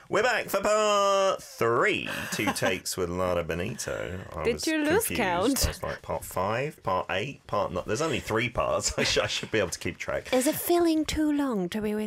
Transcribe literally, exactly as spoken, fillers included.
We're back for part three. Two takes with Lara Benito. I Did was you lose confused. count? I was like, part five, part eight, part not. There's only three parts. I, sh- I should be able to keep track. Is it feeling too long to be with